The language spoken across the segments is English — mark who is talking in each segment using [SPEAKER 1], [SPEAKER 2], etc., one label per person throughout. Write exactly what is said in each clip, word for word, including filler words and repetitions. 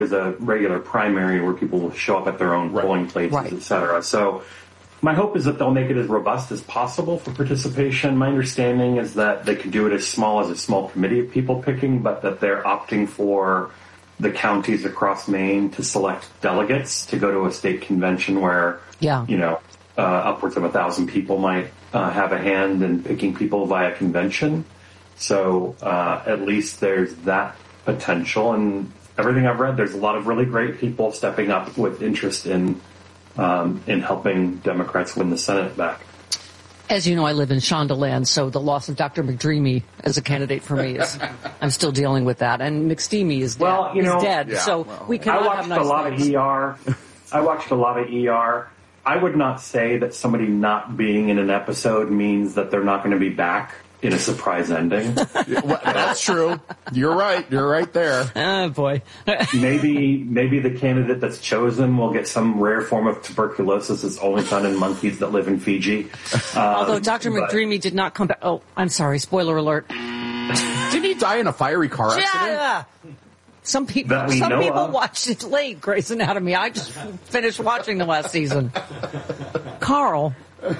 [SPEAKER 1] is a regular primary where people will show up at their own right. polling places, right. et cetera. So my hope is that they'll make it as robust as possible for participation. My understanding is that they could do it as small as a small committee of people picking, but that they're opting for the counties across Maine to select delegates to go to a state convention where, yeah. you know, uh, upwards of a thousand people might uh, have a hand in picking people via convention. So uh, at least there's that potential. And everything I've read, there's a lot of really great people stepping up with interest in Um, in helping Democrats win the Senate back.
[SPEAKER 2] As you know, I live in Shondaland, so the loss of Doctor McDreamy as a candidate for me is, I'm still dealing with that. And McSteamy is dead.
[SPEAKER 1] Well, you know,
[SPEAKER 2] He's dead,
[SPEAKER 1] yeah,
[SPEAKER 2] so
[SPEAKER 1] well,
[SPEAKER 2] we cannot
[SPEAKER 1] I watched
[SPEAKER 2] have nice
[SPEAKER 1] a lot
[SPEAKER 2] things.
[SPEAKER 1] of E R. I watched a lot of E R. I would not say that somebody not being in an episode means that they're not going to be back in a surprise ending.
[SPEAKER 3] Well, that's true. You're right. You're right there.
[SPEAKER 2] Oh, boy.
[SPEAKER 1] maybe maybe the candidate that's chosen will get some rare form of tuberculosis that's only found in monkeys that live in Fiji.
[SPEAKER 2] Uh, Although Doctor McDreamy did not come back. Oh, I'm sorry. Spoiler alert.
[SPEAKER 3] Didn't he die in a fiery car accident?
[SPEAKER 2] Yeah. Some people, some people of. watched it late, Grey's Anatomy. I just finished watching the last season. Carl.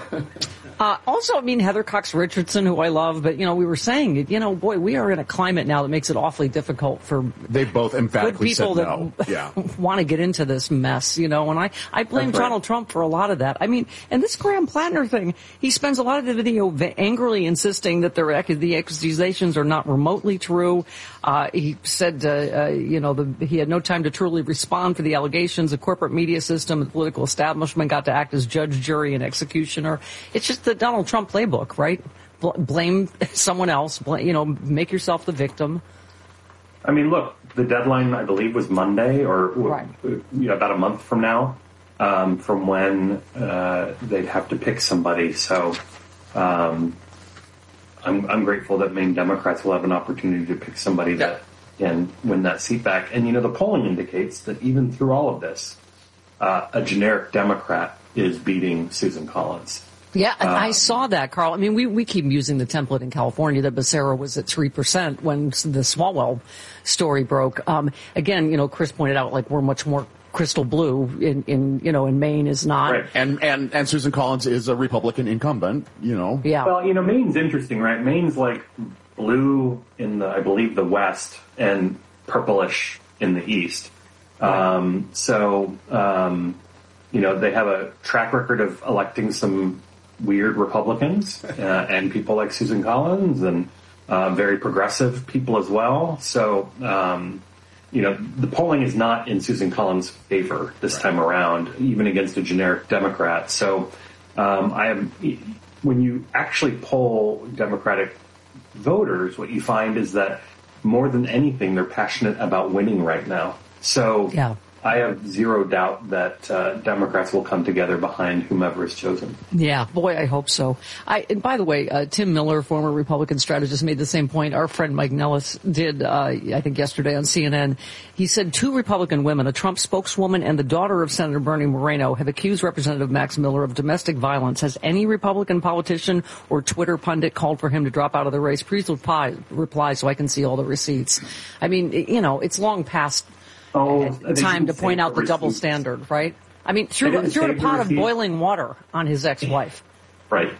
[SPEAKER 2] Uh, also, I mean, Heather Cox Richardson, who I love, but, you know, we were saying, you know, boy, we are in a climate now that makes it awfully difficult for
[SPEAKER 3] they both emphatically
[SPEAKER 2] good people
[SPEAKER 3] said no.
[SPEAKER 2] that
[SPEAKER 3] yeah.
[SPEAKER 2] want to get into this mess, you know, and I, I blame
[SPEAKER 1] That's right.
[SPEAKER 2] Donald Trump for a lot of that. I mean, and this Graham Plattner thing, he spends a lot of the video angrily insisting that the, the accusations are not remotely true. Uh, he said, uh, uh, you know, the, he had no time to truly respond for the allegations. The corporate media system, the political establishment got to act as judge, jury, and executioner. It's just the Donald Trump playbook, right? Bl- blame someone else, bl- you know, make yourself the victim.
[SPEAKER 1] I mean, look, the deadline, I believe, was Monday or
[SPEAKER 2] right.
[SPEAKER 1] you know, about a month from now, um, from when uh, they'd have to pick somebody. So um, I'm, I'm grateful that Maine Democrats will have an opportunity to pick somebody yeah. that can win that seat back. And, you know, the polling indicates that even through all of this, uh, a generic Democrat is beating Susan Collins.
[SPEAKER 2] Yeah, and um, I
[SPEAKER 1] Uh,
[SPEAKER 2] saw that, Carl. I mean, we, we keep using the template in California that Becerra was at three percent when the Swalwell story broke. Um, again, you know, Chris pointed out, like, we're much more crystal blue in, in you know, in Maine is not.
[SPEAKER 1] Right.
[SPEAKER 3] And, and, and Susan Collins is a Republican incumbent, you know.
[SPEAKER 2] Yeah.
[SPEAKER 1] Well, you know, Maine's interesting, right? Maine's like blue in the, I believe, the west and purplish in the east. Right. Um, so, um, you know, they have a track record of electing some weird Republicans uh, and people like Susan Collins and uh, very progressive people as well. So, um, you know, the polling is not in Susan Collins' favor this right. time around, even against a generic Democrat. So, um, I am when you actually poll Democratic voters, what you find is that more than anything, they're passionate about winning right now. So, yeah. I have zero doubt that uh, Democrats will come together behind whomever is chosen.
[SPEAKER 2] Yeah, boy, I hope so. I, and by the way, uh, Tim Miller, former Republican strategist, made the same point. Our friend Mike Nellis did, uh, I think yesterday on C N N. He said two Republican women, a Trump spokeswoman and the daughter of Senator Bernie Moreno, have accused Representative Max Miller of domestic violence. Has any Republican politician or Twitter pundit called for him to drop out of the race? Please reply, reply so I can see all the receipts. I mean, you know, it's long past Oh, time to point out the double standard, right? I mean, threw, threw a pot of boiling water on his ex-wife.
[SPEAKER 1] Right.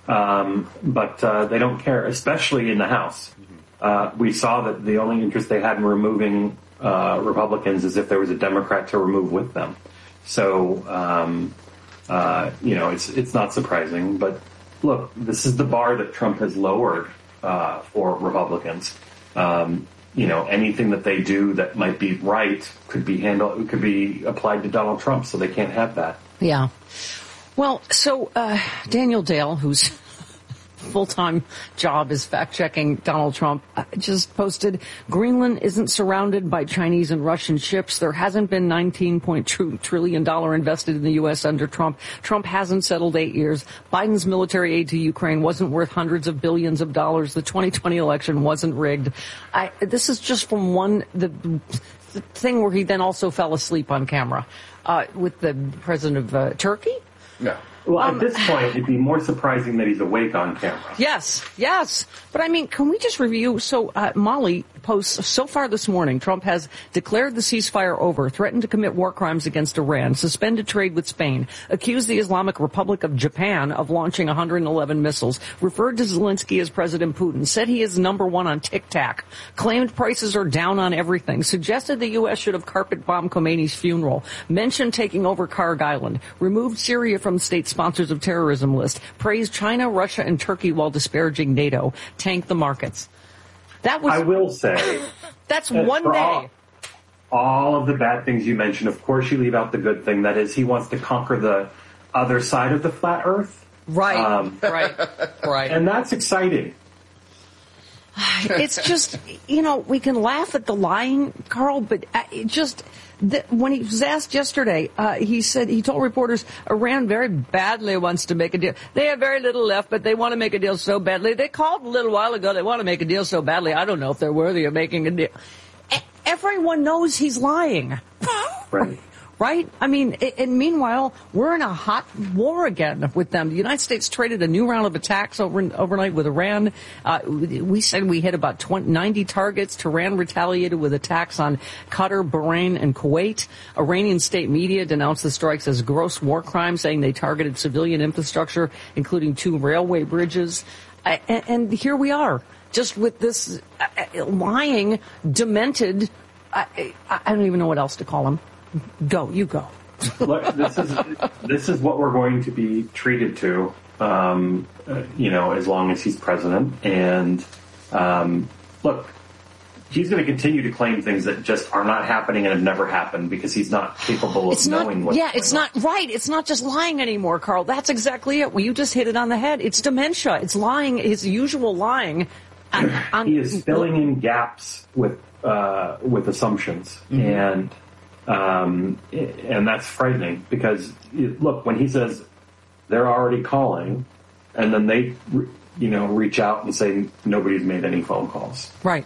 [SPEAKER 1] Um, but uh, they don't care, especially in the House. Uh, we saw that the only interest they had in removing uh, Republicans is if there was a Democrat to remove with them. So, um, uh, you know, it's it's not surprising. But look, this is the bar that Trump has lowered uh, for Republicans. Um You know, anything that they do that might be right could be handled, could be applied to Donald Trump, so they can't have that.
[SPEAKER 2] Yeah. Well, so uh, Daniel Dale, whose full-time job is fact-checking Donald Trump, just posted, Greenland isn't surrounded by Chinese and Russian ships. There hasn't been nineteen point two trillion dollars invested in the U S under Trump. Trump hasn't settled eight years. Biden's military aid to Ukraine wasn't worth hundreds of billions of dollars. The twenty twenty election wasn't rigged. I, this is just from one, the, the thing where he then also fell asleep on camera, uh, with the president of uh, Turkey.
[SPEAKER 3] Yeah.
[SPEAKER 1] Well,
[SPEAKER 2] Um,
[SPEAKER 1] at this point, it'd be more surprising that he's awake on camera.
[SPEAKER 2] Yes, yes. But I mean, can we just review? So, uh, Molly posts, so far this morning, Trump has declared the ceasefire over, threatened to commit war crimes against Iran, suspended trade with Spain, accused the Islamic Republic of Japan of launching one hundred eleven missiles, referred to Zelensky as President Putin, said he is number one on Tic-Tac, claimed prices are down on everything, suggested the U S should have carpet bombed Khomeini's funeral, mentioned taking over Karg Island, removed Syria from the state sponsors of terrorism list, praised China, Russia, and Turkey while disparaging NATO, tanked the markets. That was.
[SPEAKER 1] I will say.
[SPEAKER 2] That's one
[SPEAKER 1] for
[SPEAKER 2] day.
[SPEAKER 1] All, all of the bad things you mentioned, of course you leave out the good thing. That is, he wants to conquer the other side of the flat earth.
[SPEAKER 2] Right,
[SPEAKER 1] Um,
[SPEAKER 2] right, right.
[SPEAKER 1] And that's exciting.
[SPEAKER 2] It's just, you know, we can laugh at the lying, Carl, but uh, it just, the, when he was asked yesterday, uh, he said, he told reporters, Iran very badly wants to make a deal. They have very little left, but they want to make a deal so badly. They called a little while ago, they want to make a deal so badly, I don't know if they're worthy of making a deal. E- everyone knows he's lying.
[SPEAKER 1] Right.
[SPEAKER 2] Right? I mean, and meanwhile, we're in a hot war again with them. The United States traded a new round of attacks over, overnight with Iran. Uh, we said we hit about twenty, ninety targets. Tehran retaliated with attacks on Qatar, Bahrain, and Kuwait. Iranian state media denounced the strikes as gross war crimes, saying they targeted civilian infrastructure, including two railway bridges. Uh, and, and here we are, just with this uh, lying, demented, uh, I don't even know what else to call him. Go, you go.
[SPEAKER 1] Look, this is this is what we're going to be treated to, um, uh, you know, as long as he's president. And um, look, he's going to continue to claim things that just are not happening and have never happened because he's not capable of
[SPEAKER 2] it's not,
[SPEAKER 1] knowing what's
[SPEAKER 2] yeah,
[SPEAKER 1] going
[SPEAKER 2] it's
[SPEAKER 1] on.
[SPEAKER 2] not right. It's not just lying anymore, Carl. That's exactly it. Well, you just hit it on the head. It's dementia. It's lying, his usual lying. On, on,
[SPEAKER 1] He is filling in gaps with uh, with assumptions, mm-hmm. and um, and that's frightening because look, when he says they're already calling, and then they you know reach out and say nobody's made any phone calls,
[SPEAKER 2] right?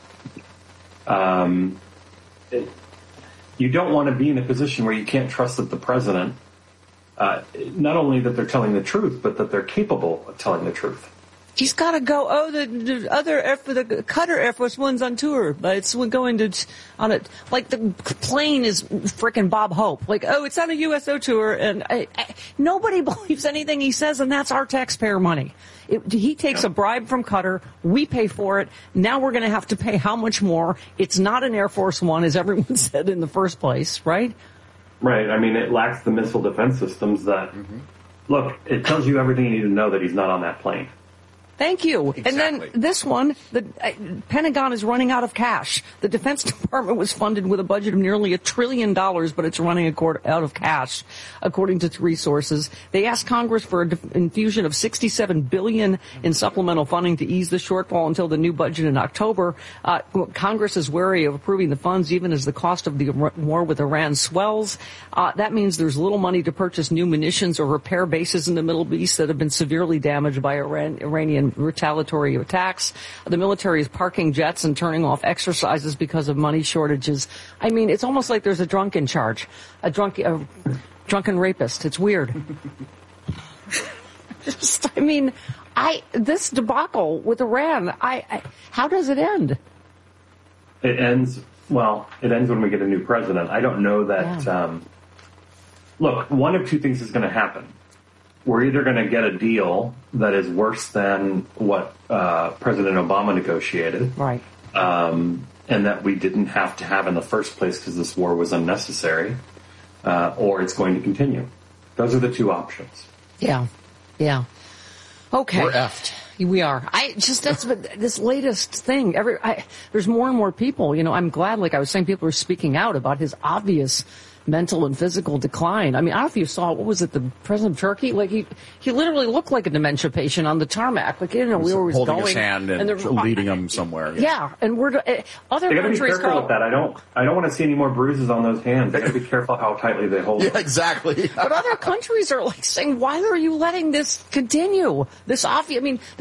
[SPEAKER 1] Um, it, you don't want to be in a position where you can't trust that the president, uh, not only that they're telling the truth, but that they're capable of telling the truth.
[SPEAKER 2] He's got to go. Oh, the, the other Air, the Qatar Air Force One's on tour, but it's going to on it like the plane is frickin' Bob Hope. Like, oh, it's on a U S O tour, and I, I, nobody believes anything he says, and that's our taxpayer money. It, he takes a bribe from Qatar. We pay for it. Now we're going to have to pay how much more? It's not an Air Force One, as everyone said in the first place, right?
[SPEAKER 1] Right. I mean, it lacks the missile defense systems that. Mm-hmm. Look, it tells you everything you need to know that he's not on that plane.
[SPEAKER 2] Thank you.
[SPEAKER 4] Exactly.
[SPEAKER 2] And then this one, the uh, Pentagon is running out of cash. The Defense Department was funded with a budget of nearly a trillion dollars, but it's running out of cash, according to three sources. They asked Congress for an infusion of sixty-seven billion dollars in supplemental funding to ease the shortfall until the new budget in October. Uh, Congress is wary of approving the funds even as the cost of the war with Iran swells. Uh, that means there's little money to purchase new munitions or repair bases in the Middle East that have been severely damaged by Iran, Iranian retaliatory attacks. The military is parking jets and turning off exercises because of money shortages. I mean, it's almost like there's a drunk in charge, a drunk, a drunken rapist. It's weird. Just, I mean, I this debacle with Iran. I, I how does it end?
[SPEAKER 1] It ends well. It ends when we get a new president. I don't know that.
[SPEAKER 2] Yeah.
[SPEAKER 1] Um, look, one of two things is going to happen. We're either going to get a deal that is worse than what uh, President Obama negotiated,
[SPEAKER 2] right?
[SPEAKER 1] Um, and that we didn't have to have in the first place because this war was unnecessary, uh, or it's going to continue. Those are the two options.
[SPEAKER 2] Yeah, yeah. Okay,
[SPEAKER 4] we're effed.
[SPEAKER 2] We are. I just that's this latest thing. Every I, there's more and more people. You know, I'm glad. Like I was saying, people are speaking out about his obvious mental and physical decline. I mean, I don't know if you saw, what was it, the president of Turkey? Like, he, he literally looked like a dementia patient on the tarmac. Like, you know, we were
[SPEAKER 3] holding
[SPEAKER 2] going.
[SPEAKER 3] his hand and, and leading him somewhere.
[SPEAKER 2] Yeah, yeah and we're, uh, other
[SPEAKER 1] They gotta be
[SPEAKER 2] countries
[SPEAKER 1] careful
[SPEAKER 2] call,
[SPEAKER 1] with that. I don't, I don't want to see any more bruises on those hands. They gotta be careful how tightly they hold
[SPEAKER 3] Yeah,
[SPEAKER 1] them.
[SPEAKER 3] exactly.
[SPEAKER 2] But other countries are like saying, why are you letting this continue? This obvious, I mean,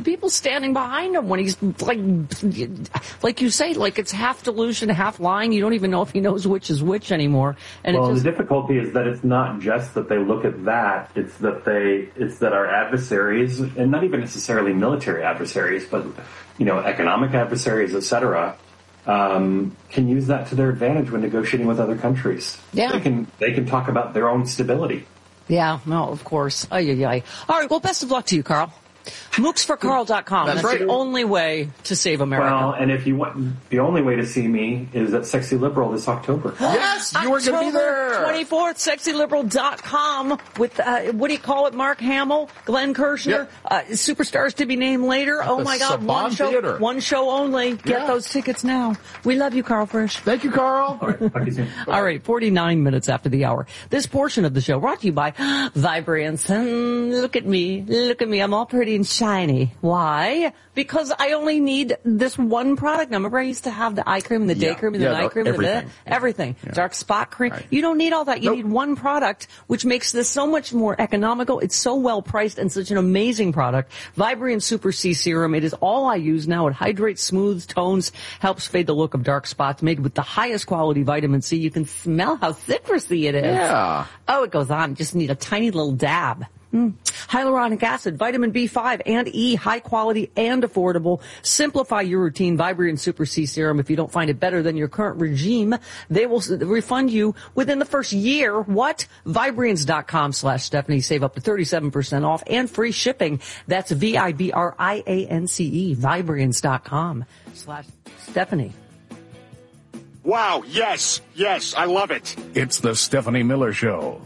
[SPEAKER 2] the people standing behind him when he's like, like you say, like it's half delusion, half lying. You don't even know if he knows which is which anymore. And
[SPEAKER 1] well,
[SPEAKER 2] it just,
[SPEAKER 1] the difficulty is that it's not just that they look at that; it's that they, it's that our adversaries, and not even necessarily military adversaries, but you know, economic adversaries, et cetera, um, can use that to their advantage when negotiating with other countries.
[SPEAKER 2] Yeah.
[SPEAKER 1] They can they can talk about their own stability.
[SPEAKER 2] Yeah, no, of course. Ay, ay, ay. All right, well, best of luck to you, Carl. mooks for carl dot com.
[SPEAKER 3] That's
[SPEAKER 2] That's
[SPEAKER 3] right.
[SPEAKER 2] the only way to save America.
[SPEAKER 1] Well, and if you want, the only way to see me is at Sexy Liberal this October.
[SPEAKER 3] Yes, you are going to be there.
[SPEAKER 2] twenty-fourth, sexy liberal dot com with, uh, what do you call it, Mark Hamill, Glenn Kirshner,
[SPEAKER 3] Yep.
[SPEAKER 2] uh, superstars to be named later. Oh
[SPEAKER 3] the
[SPEAKER 2] my God,
[SPEAKER 3] Saban
[SPEAKER 2] one show,
[SPEAKER 3] Theater.
[SPEAKER 2] one show only. Get
[SPEAKER 3] Yeah.
[SPEAKER 2] those tickets now. We love you, Carl Frisch.
[SPEAKER 3] Thank you, Carl.
[SPEAKER 1] All right, talk to you soon.
[SPEAKER 2] All right, forty-nine minutes after the hour. This portion of the show brought to you by Vibrance. And look at me. Look at me. I'm all pretty and shiny. Why? Because I only need this one product. Now, remember I used to have the eye cream and the day
[SPEAKER 3] Yeah.
[SPEAKER 2] cream and the
[SPEAKER 3] Yeah,
[SPEAKER 2] night
[SPEAKER 3] the-
[SPEAKER 2] cream and the
[SPEAKER 3] everything.
[SPEAKER 2] bit, everything.
[SPEAKER 3] Yeah.
[SPEAKER 2] Dark spot cream.
[SPEAKER 3] Right.
[SPEAKER 2] You don't need all that. You
[SPEAKER 3] Nope.
[SPEAKER 2] need one product, which makes this so much more economical. It's so well priced and such an amazing product. Vibrant Super C Serum. It is all I use now. It hydrates, smooths, tones, helps fade the look of dark spots, made with the highest quality vitamin C. You can smell how citrusy it is.
[SPEAKER 3] Yeah.
[SPEAKER 2] Oh, it goes on. Just need a tiny little dab. Mm. Hyaluronic acid, vitamin B five and E, high quality and affordable. Simplify your routine. Vibrant Super C Serum. If you don't find it better than your current regime, they will s- refund you within the first year. What? Vibrance.com slash Stephanie. Save up to thirty-seven percent off and free shipping. That's V I B R I A N C E. Vibrance.com slash Stephanie.
[SPEAKER 4] Wow, yes, yes, I love it.
[SPEAKER 5] It's the Stephanie Miller Show.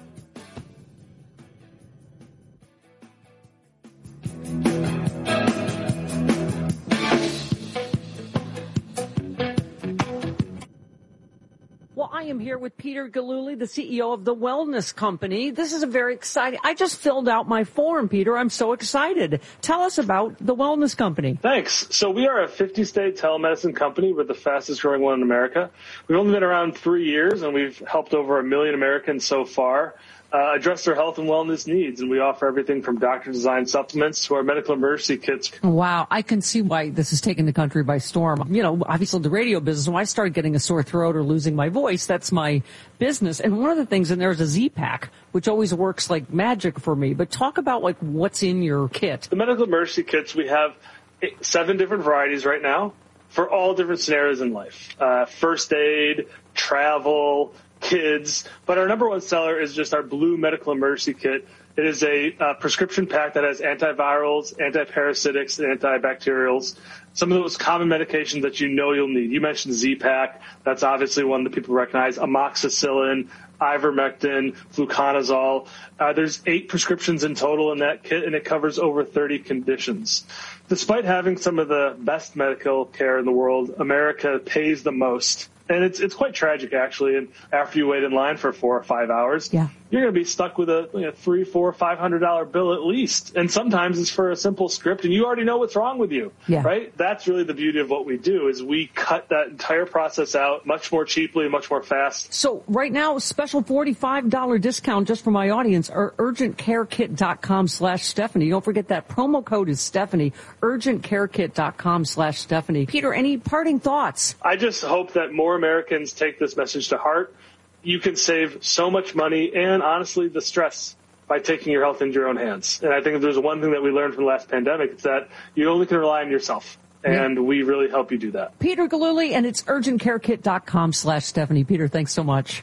[SPEAKER 2] Well, I am here with Peter Gillooly, the C E O of the Wellness Company. This is a very exciting. I just filled out my form, Peter. I'm so excited. Tell us about the Wellness Company.
[SPEAKER 6] Thanks. So we are a fifty-state telemedicine company. We're the fastest growing one in America. We've only been around three years, and we've helped over a million Americans so far uh, address their health and wellness needs. And we offer everything from doctor-designed supplements to our medical emergency kits.
[SPEAKER 2] Wow, I can see why this is taking the country by storm. You know, obviously the radio business, when I started getting a sore throat or losing my voice, that's my business. And one of the things, and there's a Z-Pack, which always works like magic for me. But talk about like what's in your kit.
[SPEAKER 6] The medical emergency kits, we have eight, seven different varieties right now for all different scenarios in life. Uh, first aid, travel, kids. But our number one seller is just our blue medical emergency kit. It is a uh, prescription pack that has antivirals, antiparasitics, and antibacterials. Some of those common medications that you know you'll need. You mentioned Z-Pack. That's obviously one that people recognize. Amoxicillin, ivermectin, fluconazole. Uh, there's eight prescriptions in total in that kit, and it covers over thirty conditions. Despite having some of the best medical care in the world, America pays the most. And it's it's quite tragic, actually. And after you wait in line for four or five hours,
[SPEAKER 2] Yeah.
[SPEAKER 6] you're going to be stuck with a you know, three, four, five hundred dollar bill at least. And sometimes it's for a simple script, and you already know what's wrong with you,
[SPEAKER 2] Yeah.
[SPEAKER 6] right? That's really the beauty of what we do is we cut that entire process out much more cheaply, much more fast.
[SPEAKER 2] So right now, special forty-five dollars discount just for my audience, or urgentcarekit.com slash Stephanie. Don't forget that promo code is Stephanie, urgentcarekit.com slash Stephanie. Peter, any parting thoughts?
[SPEAKER 6] I just hope that more Americans take this message to heart. You can save so much money and, honestly, the stress by taking your health into your own hands. And I think if there's one thing that we learned from the last pandemic, it's that you only can rely on yourself. And
[SPEAKER 2] Yeah.
[SPEAKER 6] we really help you do that.
[SPEAKER 2] Peter Gillooly, and it's urgentcarekit.com slash Stephanie. Peter, thanks so much.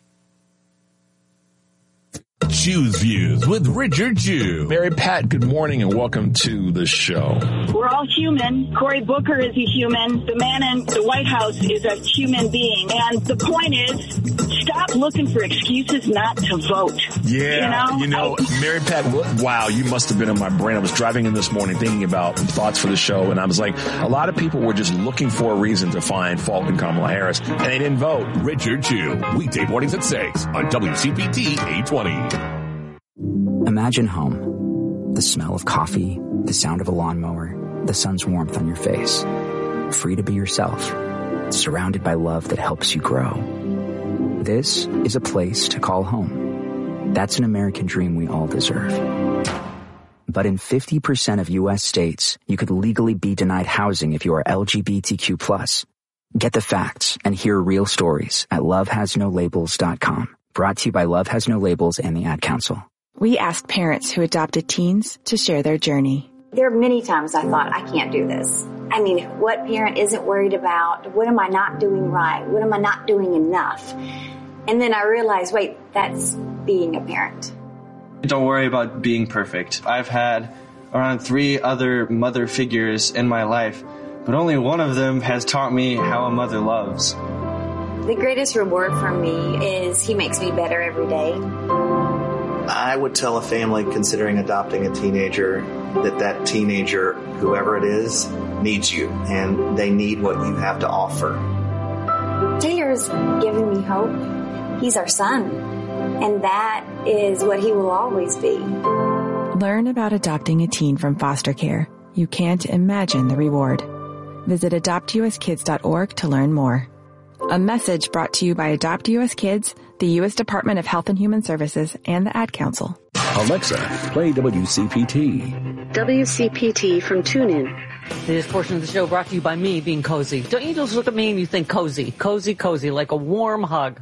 [SPEAKER 7] Choose Views with Richard Jew.
[SPEAKER 8] Mary Pat, good morning and welcome to the show.
[SPEAKER 9] We're all human. Cory Booker is a human. The man in the White House is a human being. And the point is, stop looking for excuses not to vote.
[SPEAKER 8] Yeah,
[SPEAKER 9] You know,
[SPEAKER 8] you know
[SPEAKER 9] I-
[SPEAKER 8] Mary Pat, what- wow, you must have been in my brain. I was driving in this morning thinking about thoughts for the show, and I was like, a lot of people were just looking for a reason to find fault in Kamala Harris, and they didn't vote.
[SPEAKER 7] Richard Jew. Weekday mornings at six on W C P T eight twenty.
[SPEAKER 10] Imagine home. The smell of coffee, the sound of a lawnmower, the sun's warmth on your face. Free to be yourself. Surrounded by love that helps you grow. This is a place to call home. That's an American dream we all deserve. but in fifty percent of U S states, you could legally be denied housing if you are L G B T Q plus. Get the facts and hear real stories at love has no labels dot com. Brought to you by Love Has No Labels and the Ad Council.
[SPEAKER 11] We asked parents who adopted teens to share their journey.
[SPEAKER 12] There are many times I thought, I can't do this. I mean, what parent isn't worried about? What am I not doing right? What am I not doing enough? And then I realized, wait, that's being a parent.
[SPEAKER 13] Don't worry about being perfect. I've had around three other mother figures in my life, but only one of them has taught me how a mother loves.
[SPEAKER 12] The greatest reward for me is he makes me better every day.
[SPEAKER 14] I would tell a family considering adopting a teenager that that teenager, whoever it is, needs you, and they need what you have to offer.
[SPEAKER 12] Taylor's given me hope. He's our son, and that is what he will always be.
[SPEAKER 11] Learn about adopting a teen from foster care. You can't imagine the reward. Visit adopt U S kids dot org to learn more. A message brought to you by Adopt U S Kids, the U S Department of Health and Human Services, and the Ad Council.
[SPEAKER 5] Alexa, play W C P T.
[SPEAKER 15] W C P T from TuneIn.
[SPEAKER 2] This portion of the show brought to you by me being cozy. Don't you just look at me and you think cozy, cozy, cozy, like a warm hug.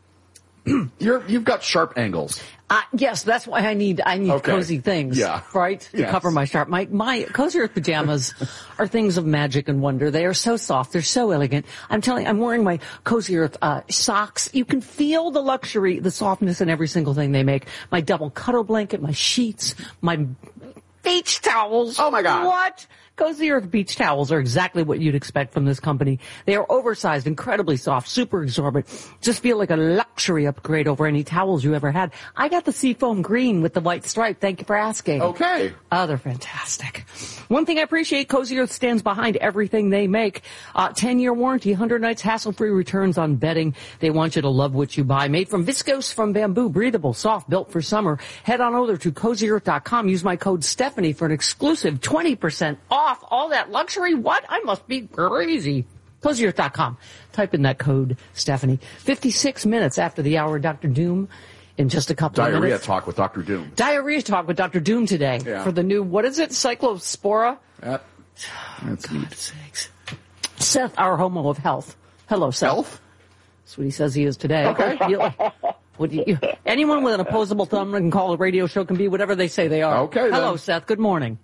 [SPEAKER 3] You're, you've got sharp angles.
[SPEAKER 2] Uh, yes, that's why I need I need
[SPEAKER 3] Okay.
[SPEAKER 2] cozy things,
[SPEAKER 3] Yeah.
[SPEAKER 2] right? To
[SPEAKER 3] Yes.
[SPEAKER 2] cover my sharp. My my Cozy Earth pajamas are things of magic and wonder. They are so soft. They're so elegant. I'm telling. I'm wearing my Cozy Earth uh, socks. You can feel the luxury, the softness in every single thing they make. My double cuddle blanket, my sheets, my beach towels.
[SPEAKER 3] Oh my God!
[SPEAKER 2] What? Cozy Earth beach towels are exactly what you'd expect from this company. They are oversized, incredibly soft, super absorbent. Just feel like a luxury upgrade over any towels you ever had. I got the seafoam green with the white stripe. Thank you for asking.
[SPEAKER 3] Okay.
[SPEAKER 2] Oh, they're fantastic. One thing I appreciate, Cozy Earth stands behind everything they make. Uh, ten-year warranty, one hundred nights hassle-free returns on bedding. They want you to love what you buy. Made from viscose from bamboo, breathable, soft, built for summer. Head on over to cozy earth dot com. Use my code Stephanie for an exclusive twenty percent off. All that luxury? What? I must be crazy. cozy earth dot com. Type in that code, Stephanie. fifty-six minutes after the hour, Doctor Doom. In just a couple
[SPEAKER 3] Diarrhea
[SPEAKER 2] of minutes.
[SPEAKER 3] talk with Doctor Doom.
[SPEAKER 2] Diarrhea talk with Doctor Doom today
[SPEAKER 3] Yeah.
[SPEAKER 2] for the new, what is it, Cyclospora?
[SPEAKER 3] Yep. That's
[SPEAKER 2] God
[SPEAKER 3] neat.
[SPEAKER 2] sakes. Seth, our homo of health. Hello, Seth.
[SPEAKER 3] Health?
[SPEAKER 2] That's what he says he is today.
[SPEAKER 3] Okay.
[SPEAKER 2] You, what do you, anyone with an opposable thumb can call a radio show can be whatever they say they are.
[SPEAKER 3] Okay,
[SPEAKER 2] Hello,
[SPEAKER 3] then.
[SPEAKER 2] Seth. Good morning.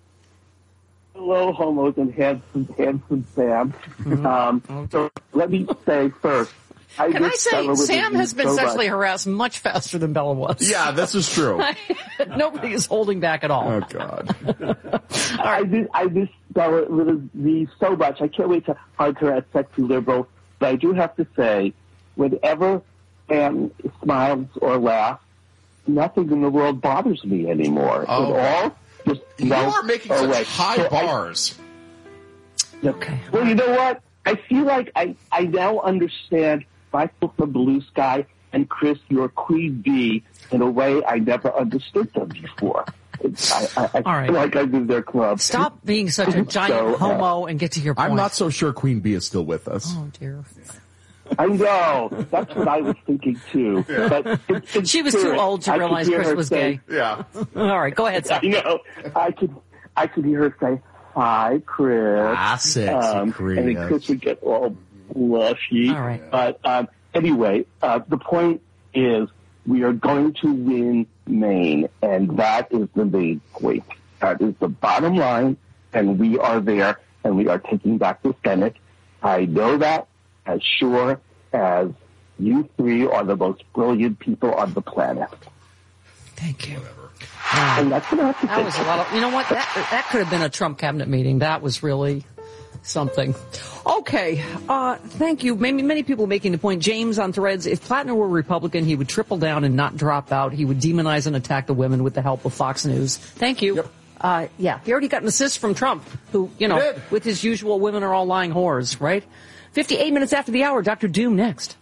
[SPEAKER 16] Hello, homos and handsome, handsome Sam.
[SPEAKER 2] Mm-hmm.
[SPEAKER 16] Um, so let me say first, I
[SPEAKER 2] Can I
[SPEAKER 16] just
[SPEAKER 2] say,
[SPEAKER 16] fell with
[SPEAKER 2] Sam
[SPEAKER 16] you
[SPEAKER 2] has been
[SPEAKER 16] so
[SPEAKER 2] sexually
[SPEAKER 16] much.
[SPEAKER 2] harassed much faster than Bella was.
[SPEAKER 3] Yeah, this is true.
[SPEAKER 2] Nobody is holding back at all.
[SPEAKER 3] Oh, God.
[SPEAKER 16] I just, I just fell with me so much. I can't wait to hug her at Sexy Liberal. But I do have to say, whenever Sam smiles or laughs, nothing in the world bothers me anymore.
[SPEAKER 3] Oh.
[SPEAKER 16] It all just
[SPEAKER 3] You
[SPEAKER 16] melts
[SPEAKER 3] are making
[SPEAKER 16] away.
[SPEAKER 3] such high
[SPEAKER 16] So I-
[SPEAKER 3] bars.
[SPEAKER 16] Okay. Well, you know what? I feel like I, I now understand Michael from Blue Sky and Chris, your Queen Bee, in a way I never understood them before. It's, I, I, I
[SPEAKER 2] All right.
[SPEAKER 16] feel like I'm in their club.
[SPEAKER 2] Stop being such a giant
[SPEAKER 16] So, uh,
[SPEAKER 2] homo and get to your point.
[SPEAKER 3] I'm not so sure Queen Bee is still with us.
[SPEAKER 2] Oh, dear.
[SPEAKER 16] I know. That's what I was thinking, too. But in, in
[SPEAKER 2] She was
[SPEAKER 16] spirit,
[SPEAKER 2] too old to
[SPEAKER 16] I could
[SPEAKER 2] realize
[SPEAKER 16] hear
[SPEAKER 2] Chris
[SPEAKER 16] her
[SPEAKER 2] was
[SPEAKER 16] say,
[SPEAKER 2] gay.
[SPEAKER 3] Yeah.
[SPEAKER 2] All right, go ahead, Seth.
[SPEAKER 16] I know. I could, I could hear her say, "Hi, Chris."
[SPEAKER 3] Ah, sexy
[SPEAKER 16] um,
[SPEAKER 3] Chris.
[SPEAKER 16] And then Chris would get all blushy.
[SPEAKER 2] All right.
[SPEAKER 16] But um, anyway, uh, the point is we are going to win Maine, and that is the main point. That is the bottom line, and we are there, and we are taking back the Senate. I know that as sure as you three are the most brilliant people on the planet.
[SPEAKER 2] Thank you.
[SPEAKER 16] And that's what I have to
[SPEAKER 2] That
[SPEAKER 16] say.
[SPEAKER 2] was a lot of, you know what, that that could have been a Trump cabinet meeting. That was really something. Okay, uh, thank you. Many, many people making the point. James on Threads, if Plattner were Republican, he would triple down and not drop out. He would demonize and attack the women with the help of Fox News. Thank you.
[SPEAKER 3] Yep.
[SPEAKER 2] Uh, yeah, he already got an assist from Trump, who, you know,
[SPEAKER 3] He did.
[SPEAKER 2] with his usual women are all lying whores, right? fifty-eight minutes after the hour, Doctor Doom next.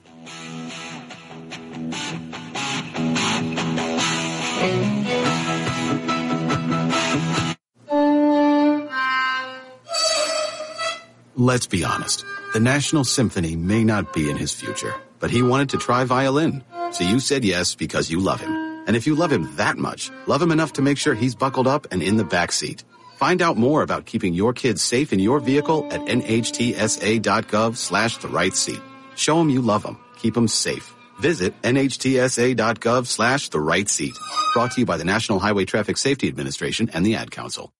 [SPEAKER 17] Let's be honest. The National Symphony may not be in his future, but he wanted to try violin. So you said yes because you love him. And if you love him that much, love him enough to make sure he's buckled up and in the back seat. Find out more about keeping your kids safe in your vehicle at nhtsa.gov slash the right seat. Show them you love them. Keep them safe. Visit nhtsa.gov slash the right seat. Brought to you by the National Highway Traffic Safety Administration and the Ad Council.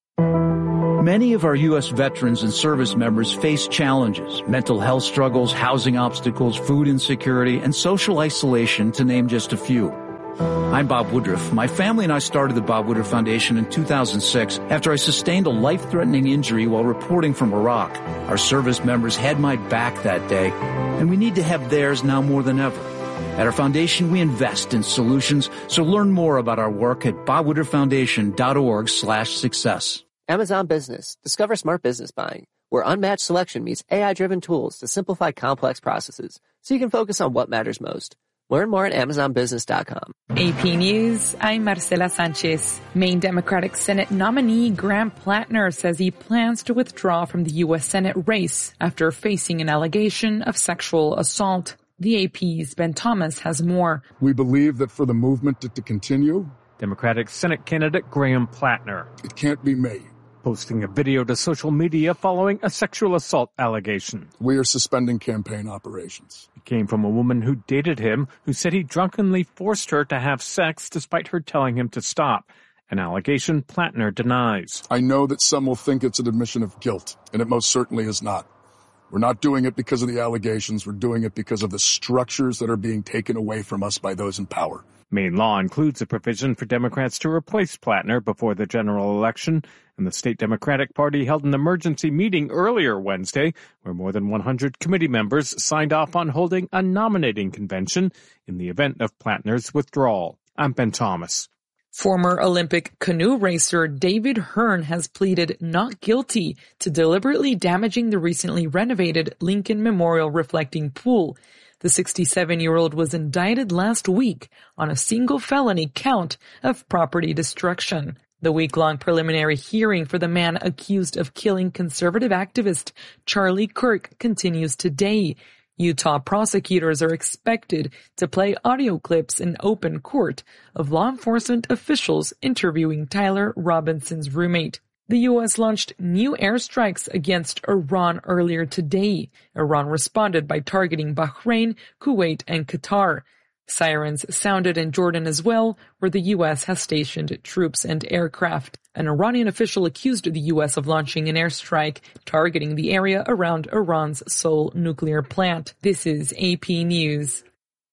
[SPEAKER 18] Many of our U S veterans and service members face challenges, mental health struggles, housing obstacles, food insecurity, and social isolation, to name just a few. I'm Bob Woodruff. My family and I started the Bob Woodruff Foundation in two thousand six after I sustained a life-threatening injury while reporting from Iraq. Our service members had my back that day, and we need to have theirs now more than ever. At our foundation, we invest in solutions, so learn more about our work at bob woodruff foundation dot org slash success.
[SPEAKER 19] Amazon Business. Discover smart business buying, where unmatched selection meets A I-driven tools to simplify complex processes, so you can focus on what matters most. Learn more at amazon business dot com.
[SPEAKER 20] A P News, I'm Marcela Sanchez. Maine Democratic Senate nominee Graham Plattner says he plans to withdraw from the U S Senate race after facing an allegation of sexual assault. The A P's Ben Thomas has more.
[SPEAKER 21] We believe that for the movement to, to continue,
[SPEAKER 22] Democratic Senate candidate Graham Plattner,
[SPEAKER 21] it can't be me.
[SPEAKER 22] Posting a video to social media following a sexual assault allegation.
[SPEAKER 21] We are suspending campaign operations.
[SPEAKER 22] It came from a woman who dated him, who said he drunkenly forced her to have sex despite her telling him to stop. An allegation Plattner denies.
[SPEAKER 21] I know that some will think it's an admission of guilt, and it most certainly is not. We're not doing it because of the allegations. We're doing it because of the structures that are being taken away from us by those in power.
[SPEAKER 22] Maine law includes a provision for Democrats to replace Plattner before the general election, and the state Democratic Party held an emergency meeting earlier Wednesday where more than one hundred committee members signed off on holding a nominating convention in the event of Plattner's withdrawal. I'm Ben Thomas.
[SPEAKER 20] Former Olympic canoe racer David Hearn has pleaded not guilty to deliberately damaging the recently renovated Lincoln Memorial reflecting pool. The sixty-seven-year-old was indicted last week on a single felony count of property destruction. The week-long preliminary hearing for the man accused of killing conservative activist Charlie Kirk continues today. Utah prosecutors are expected to play audio clips in open court of law enforcement officials interviewing Tyler Robinson's roommate. The U S launched new airstrikes against Iran earlier today. Iran responded by targeting Bahrain, Kuwait, and Qatar. Sirens sounded in Jordan as well, where the U S has stationed troops and aircraft. An Iranian official accused the U S of launching an airstrike targeting the area around Iran's Seoul nuclear plant. This is A P News.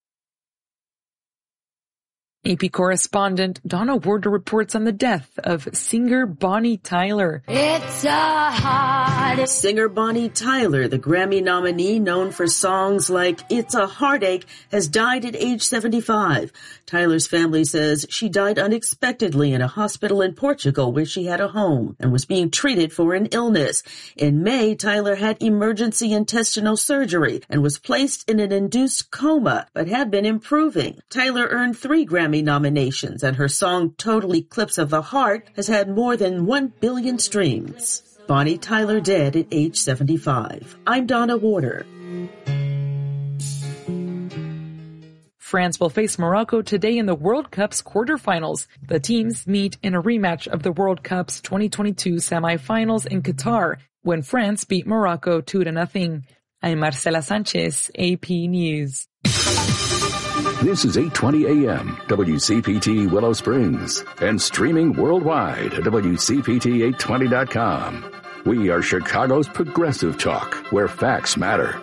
[SPEAKER 20] A P correspondent Donna Warder reports on the death of singer Bonnie Tyler.
[SPEAKER 23] It's a heartache. Singer Bonnie Tyler, the Grammy nominee known for songs like It's a Heartache, has died at age seventy-five. Tyler's family says she died unexpectedly in a hospital in Portugal where she had a home and was being treated for an illness. In May, Tyler had emergency intestinal surgery and was placed in an induced coma, but had been improving. Tyler earned three Grammy nominations, and her song Total Eclipse of the Heart has had more than one billion streams. Bonnie Tyler dead at age seventy-five. I'm Donna Warder.
[SPEAKER 20] France will face Morocco today in the World Cup's quarterfinals. The teams meet in a rematch of the World Cup's twenty twenty-two semifinals in Qatar, when France beat Morocco two to nothing. I'm Marcela Sanchez, A P News.
[SPEAKER 5] This is eight twenty A M, W C P T Willow Springs, and streaming worldwide at W C P T eight twenty dot com. We are Chicago's progressive talk, where facts matter.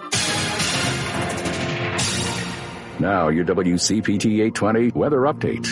[SPEAKER 5] Now, your W C P T eight twenty weather update.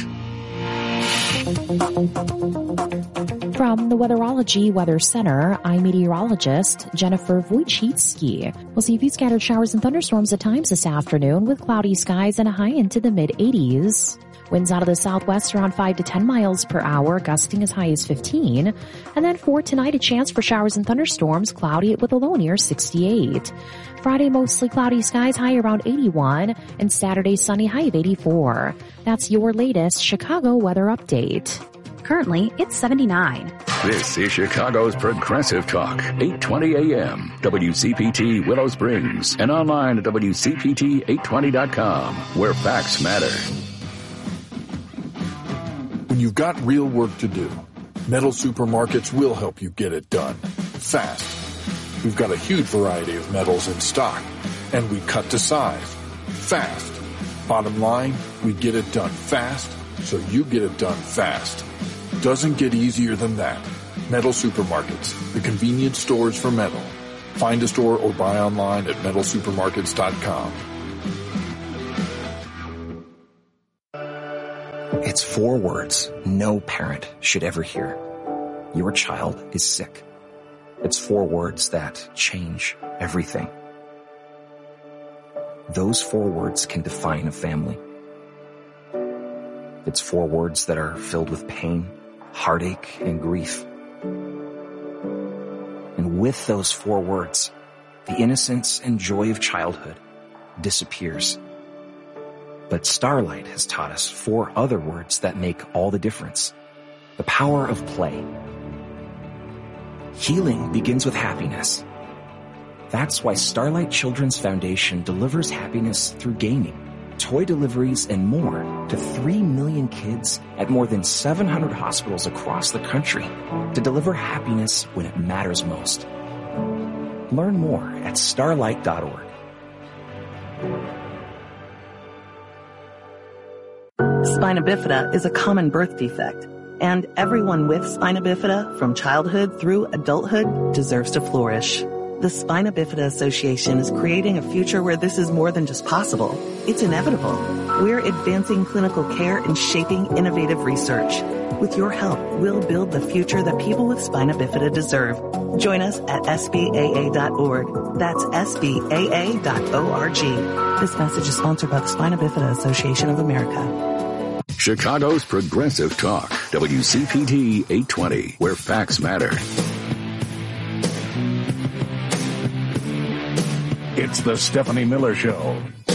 [SPEAKER 24] From the Weatherology Weather Center, I'm meteorologist Jennifer Wojcicki. We'll see a few scattered showers and thunderstorms at times this afternoon with cloudy skies and a high into the mid eighties. Winds out of the southwest around five to ten miles per hour, gusting as high as fifteen. And then for tonight, a chance for showers and thunderstorms, cloudy with a low near sixty-eight. Friday, mostly cloudy skies, high around eighty-one. And Saturday, sunny, high of eighty-four. That's your latest Chicago weather update.
[SPEAKER 25] Currently, it's seventy-nine.
[SPEAKER 5] This is Chicago's Progressive Talk, eight twenty A M, W C P T Willow Springs, and online at W C P T eight twenty dot com, where facts matter.
[SPEAKER 21] When you've got real work to do, Metal Supermarkets will help you get it done fast. We've got a huge variety of metals in stock, and we cut to size fast. Bottom line, we get it done fast, so you get it done fast. Doesn't get easier than that. Metal Supermarkets, the convenience stores for metal. Find a store or buy online at metal supermarkets dot com.
[SPEAKER 10] It's four words no parent should ever hear. Your child is sick. It's four words that change everything. Those four words can define a family. It's four words that are filled with pain, heartache, and grief. And with those four words, the innocence and joy of childhood disappears. But Starlight has taught us four other words that make all the difference. The power of play. Healing begins with happiness. That's why Starlight Children's Foundation delivers happiness through gaming, toy deliveries, and more to three million kids at more than seven hundred hospitals across the country to deliver happiness when it matters most. Learn more at starlight dot org.
[SPEAKER 1] Spina bifida is a common birth defect, and everyone with spina bifida from childhood through adulthood deserves to flourish. The Spina Bifida Association is creating a future where this is more than just possible. It's inevitable. We're advancing clinical care and shaping innovative research. With your help, we'll build the future that people with spina bifida deserve. Join us at S B A A dot org. That's S B A A dot org. This message is sponsored by the Spina Bifida Association of America.
[SPEAKER 5] Chicago's Progressive Talk, W C P T eight twenty, where facts matter.
[SPEAKER 4] It's the Stephanie Miller Show.